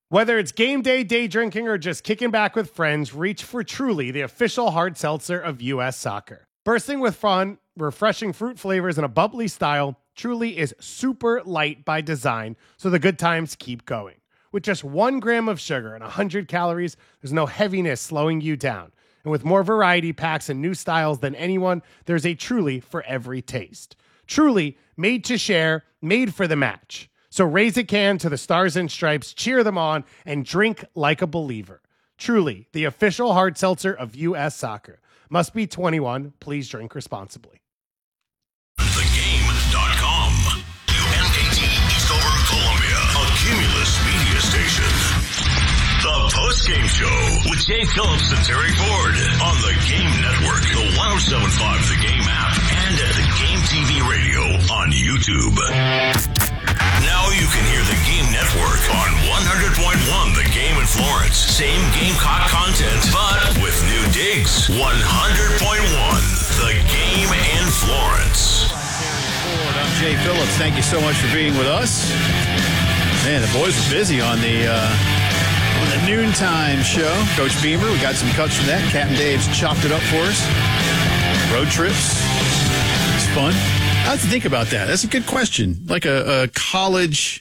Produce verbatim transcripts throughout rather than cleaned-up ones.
Whether it's game day, day drinking, or just kicking back with friends, reach for Truly, the official hard seltzer of U S Soccer. Bursting with fun, refreshing fruit flavors, and a bubbly style, Truly is super light by design, so the good times keep going. With just one gram of sugar and one hundred calories, there's no heaviness slowing you down. And with more variety packs and new styles than anyone, there's a Truly for every taste. Truly, made to share, made for the match. So raise a can to the Stars and Stripes, cheer them on, and drink like a believer. Truly, the official hard seltzer of U S Soccer. Must be twenty-one. Please drink responsibly. the game dot com. U M K T Eastover, Columbia. A Cumulus media station. The Postgame Show with Jay Phillips and Terry Ford on the Game Network, the one oh seven point five The Game app, and at the Game T V radio on YouTube. Now you can hear the Game Network on one hundred point one The Game in Florence. Same Gamecock content, but with new digs. one hundred point one The Game in Florence. I'm Jay Phillips. Thank you so much for being with us. Man, the boys were busy on the uh, on the noontime show. Coach Beamer, we got some cuts from that. Captain Dave's chopped it up for us. Road trips. It's fun. I have to think about that. That's a good question. Like a, a college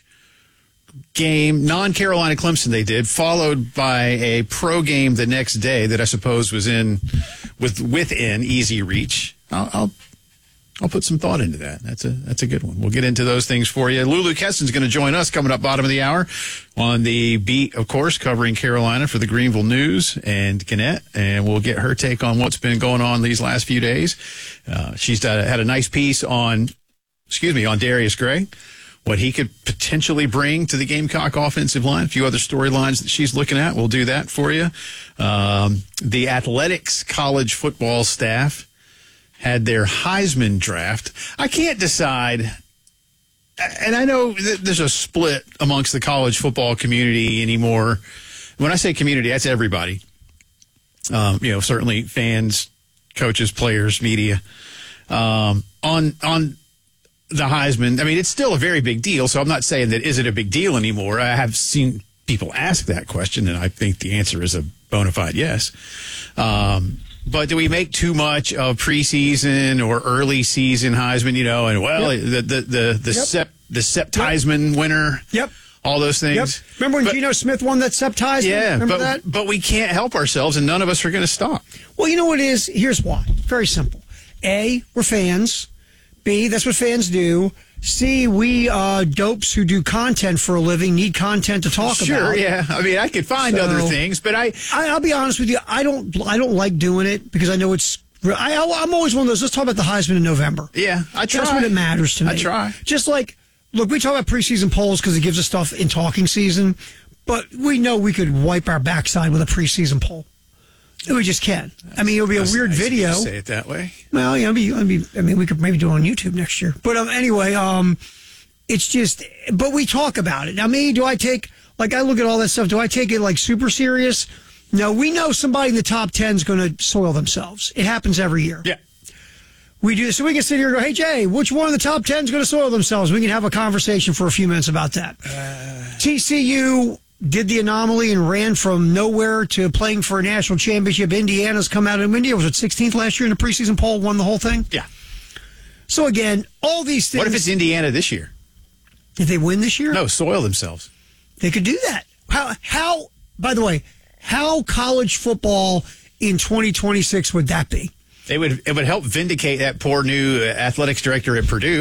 game, non-Carolina Clemson they did, followed by a pro game the next day that I suppose was in with within easy reach. I'll, I'll I'll put some thought into that. That's a that's a good one. We'll get into those things for you. Lulu Keston's going to join us coming up bottom of the hour on the beat, of course, covering Carolina for the Greenville News and Gannett, and we'll get her take on what's been going on these last few days. Uh, she's uh, had a nice piece on, excuse me, on Darius Gray, what he could potentially bring to the Gamecock offensive line. A few other storylines that she's looking at. We'll do that for you. Um, the Athletics college football staff had their Heisman draft. I can't decide, and I know that there's a split amongst the college football community anymore. When I say community, that's everybody. Um, you know, certainly fans, coaches, players, media. Um, on on the Heisman, I mean, it's still a very big deal, so I'm not saying that is it a big deal anymore. I have seen people ask that question, and I think the answer is a bona fide yes. Um But do we make too much of preseason or early season Heisman, you know, and, well, yep. the the the the, yep. Sep, the Sept Heisman yep. winner, yep. all those things. Yep. Remember when but, Geno Smith won that Sept Heisman? Yeah, Remember but, that? but we can't help ourselves, and none of us are going to stop. Well, you know what it is? Here's why. Very simple. A, we're fans. B, that's what fans do. C, we uh, dopes who do content for a living need content to talk sure, about. Sure, yeah. I mean, I could find so, other things, but I, I... I'll be honest with you. I don't I don't like doing it because I know it's... I, I'm always one of those, let's talk about the Heisman in November. Yeah, I try. That's when it matters to me. I try. Just like, look, we talk about preseason polls because it gives us stuff in talking season, but we know we could wipe our backside with a preseason poll. We just can. I mean, it'll be a That's weird nice video. Say it that way. Well, you know, be, be, I mean, we could maybe do it on YouTube next year. But um, anyway, um, it's just, but we talk about it. Now, me, do I take, like, I look at all that stuff, do I take it, like, super serious? No, we know somebody in the top ten is going to soil themselves. It happens every year. Yeah. We do. So we can sit here and go, hey, Jay, which one of the top ten is going to soil themselves? We can have a conversation for a few minutes about that. Uh, T C U did the anomaly and ran from nowhere to playing for a national championship. Indiana's come out of India. Was it sixteenth last year in the preseason poll, won the whole thing? Yeah. So, again, all these things. What if it's Indiana this year? Did they win this year? No, soil themselves. They could do that. How, how, by the way, how college football in twenty twenty-six would that be? It would it would help vindicate that poor new athletics director at Purdue.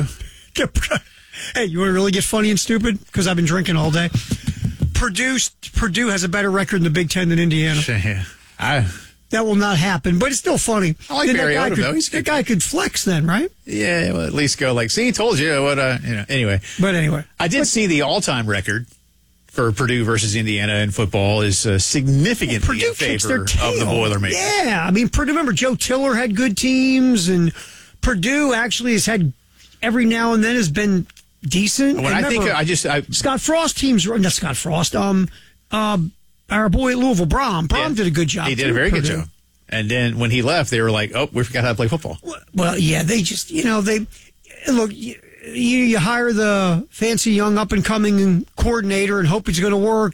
Hey, you want to really get funny and stupid? Because I've been drinking all day. Purdue Purdue has a better record in the Big Ten than Indiana. Yeah. I, that will not happen, but it's still funny. I like then Barry that guy Odom, could, though. He's that guy could flex then, right? Yeah, well, at least go like, see, told you what, uh, you know, anyway. But anyway. I did but, see the all-time record for Purdue versus Indiana in football is uh, significantly well, in favor of the Boilermakers. Yeah, I mean, Purdue, remember, Joe Tiller had good teams, and Purdue actually has had, every now and then has been decent. When I remember, think, I just... I, Scott Frost teams, not Scott Frost, um, um, our boy at Louisville, Brom. Brom yeah, did a good job. He did a very Purdue. good job. And then when he left, they were like, oh, we forgot how to play football. Well, yeah, they just, you know, they, look, you, you hire the fancy young up-and-coming coordinator and hope it's going to work.